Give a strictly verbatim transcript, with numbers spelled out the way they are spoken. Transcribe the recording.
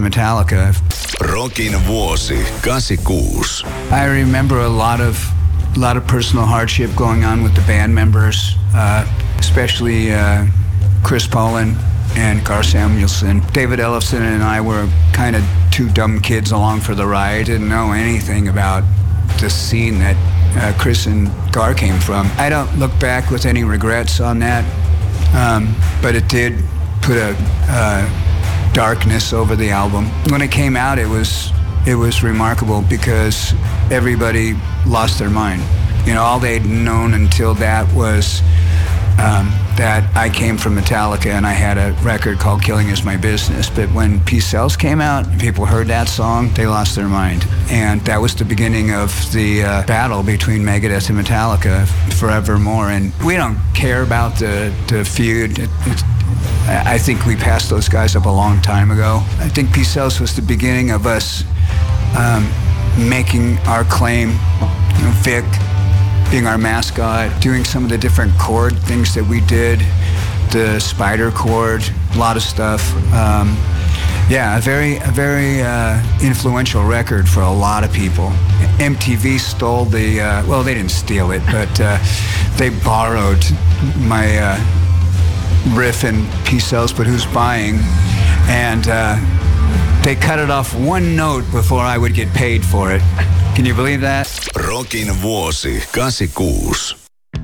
Metallica. Rockin vuosi kahdeksankymmentäkuusi. I remember a lot of a lot of personal hardship going on with the band members, uh, especially uh, Chris Poland and Gar Samuelson. David Ellefson and I were kind of two dumb kids along for the ride. Didn't know anything about the scene that uh, Chris and Gar came from. I don't look back with any regrets on that, um, but it did put a uh, darkness over the album. When it came out, it was it was remarkable because everybody lost their mind. You know, all they'd known until that was um, that I came from Metallica and I had a record called Killing Is My Business. But when Peace Sells came out, people heard that song, they lost their mind. And that was the beginning of the uh, battle between Megadeth and Metallica forevermore. And we don't care about the, the feud. It, it, I think we passed those guys up a long time ago. I think Peace Sells was the beginning of us um, making our claim. You know, Vic being our mascot, doing some of the different chord things that we did, the spider chord, a lot of stuff. Um, yeah, a very, a very uh, influential record for a lot of people. M T V stole the, uh, well, they didn't steal it, but uh, they borrowed my uh, riff in Peace Sells, But Who's Buying? And uh, they cut it off one note before I would get paid for it. Can you believe that? Rockin vuosi kahdeksankymmentäkuusi.